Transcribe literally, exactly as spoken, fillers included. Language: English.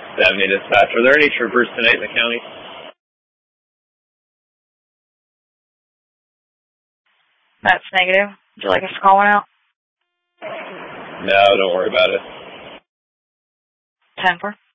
Avenue Dispatch. Are there any troopers tonight in the county? That's negative. Would you like us to call one out? No, don't worry about it. ten four.